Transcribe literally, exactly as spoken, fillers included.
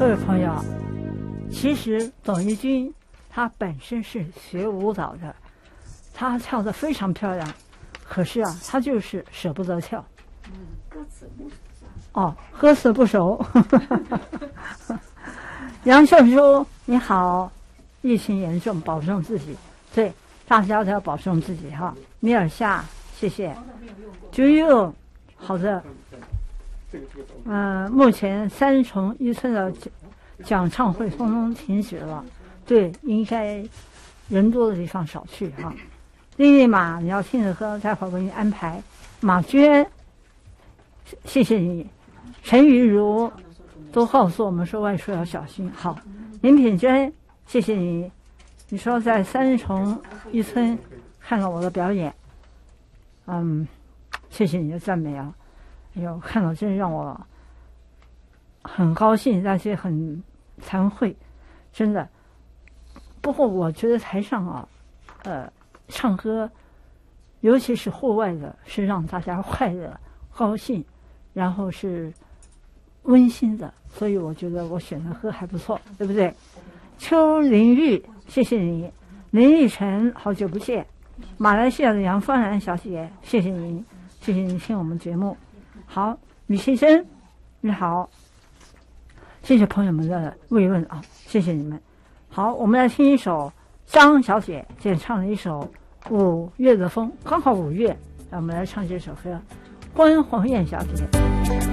各位朋友，其实董一君她本身是学舞蹈的，她跳得非常漂亮，可是啊，她就是舍不得跳。 嗯，歌词不熟。 哦，歌词不熟。杨秀书，你好，疫情严重，保重自己。对，大家都要保重自己哈。米尔夏，谢谢。朱佑，好的。呃，目前三重一村的讲唱会通通停止了，对，应该人多的地方少去哈。丽丽马，你要听着歌，待会儿给你安排。马娟，谢谢你。陈玉如都告诉我们说外出要小心。好，林品珍，谢谢你。你说在三重一村看了我的表演，嗯，谢谢你的赞美啊。哎呦，看到真让我很高兴，但是很惭愧，真的。不过我觉得台上啊，呃，唱歌，尤其是户外的，是让大家快乐、高兴，然后是温馨的，所以我觉得我选的歌还不错，对不对？邱玲玉，谢谢你。林奕晨，好久不见。马来西亚的杨芳兰小姐，谢谢您，谢谢您听我们节目。好，李先生，你好，谢谢朋友们的慰问啊，谢谢你们。好，我们来听一首张小姐演唱的一首《五月的风》，刚好五月，让我们来唱这首歌，关红艳小姐。